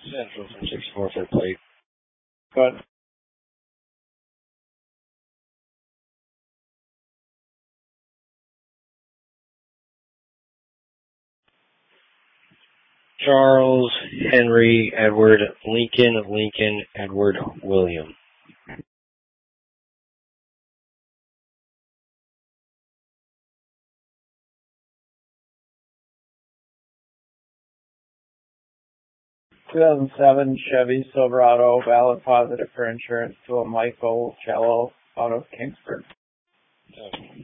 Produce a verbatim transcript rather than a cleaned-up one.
Central from sixty-four for the plate. Good. Charles Henry Edward Lincoln Lincoln Edward William. two thousand seven Chevy Silverado, valid positive for insurance to a Michael Cello out of Kingsford. Okay.